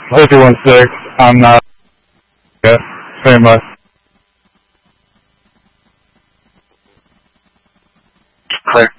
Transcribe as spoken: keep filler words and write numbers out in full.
fifty-one six. I'm not yet. Very much. Clear.